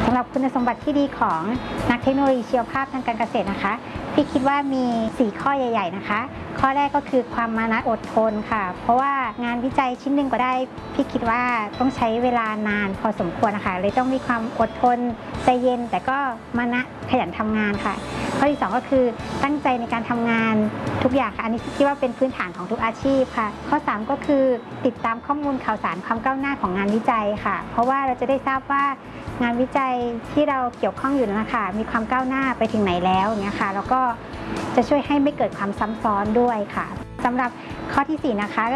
สำหรับคุณสมบัติที่ดีของนักเทคโนโลยีชีวภาพทางการเกษตรนะคะพี่คิดว่ามี4ข้อใหญ่ๆนะคะข้อแรกก็คือความมานะอดทนค่ะเพราะว่างานวิจัยชิ้นหนึ่งก็ได้พี่คิดว่าต้องใช้เวลานานพอสมควรนะคะเลยต้องมีความอดทนใจเย็นแต่ก็มานะขยันทำงานค่ะข้อที่2ก็คือตั้งใจในการทำงานทุกอย่างค่ะอันนี้คิดว่าเป็นพื้นฐานของทุกอาชีพค่ะข้อ3ก็คือติดตามข้อมูลข่าวสารความก้าวหน้าของงานวิจัยค่ะเพราะว่าเราจะได้ทราบว่างานวิจัยที่เราเกี่ยวข้องอยู่นะคะมีความก้าวหน้าไปถึงไหนแล้วอย่างเงี้ยค่ะแล้วก็จะช่วยให้ไม่เกิดความซ้ำซ้อนด้วยค่ะสำหรับข้อที่4นะคะ